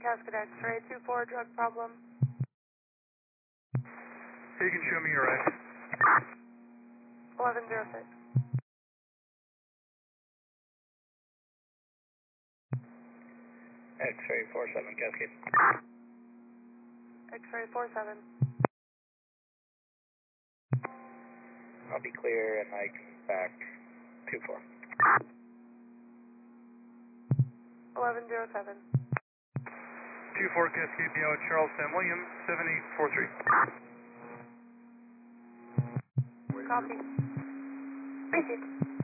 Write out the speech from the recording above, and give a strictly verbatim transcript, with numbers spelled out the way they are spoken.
Cascade X-ray, two four, drug problem. You can show me your right. eleven zero six. X-ray four seven, Cascade. X-ray four seven. I'll be clear and I can back two four. eleven zero seven. two four Cascade Meow at Charles Sam William, seven eight four three. Copy. Thank you.